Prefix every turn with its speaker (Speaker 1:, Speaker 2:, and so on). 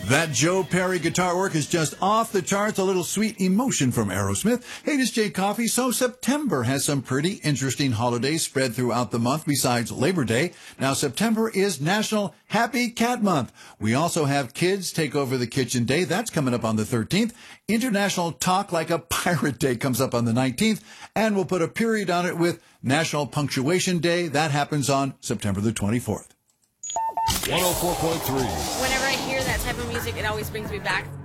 Speaker 1: That Joe Perry guitar work is just off the charts. A little Sweet Emotion from Aerosmith. Hey, this is Jay Coffey. So September has some pretty interesting holidays spread throughout the month besides Labor Day. Now, September is National Happy Cat Month. We also have Kids Take Over the Kitchen Day. That's coming up on the 13th. International Talk Like a Pirate Day comes up on the 19th. And we'll put a period on it with National Punctuation Day. That happens on September the 24th.
Speaker 2: 104.3.
Speaker 3: Whenever I hear that type of music, it always brings me back